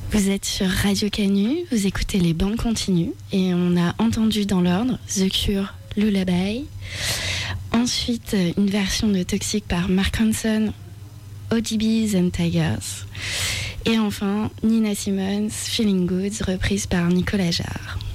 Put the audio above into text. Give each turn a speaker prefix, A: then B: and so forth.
A: Vous êtes sur Radio Canu, vous écoutez les bandes continues et on a entendu dans l'ordre The Cure, Lullaby. Ensuite, une version de Toxic par Mark Ronson, ODBs and Tigers. Et enfin, Nina Simone, Feeling Good, reprise par Nicolas Jarre.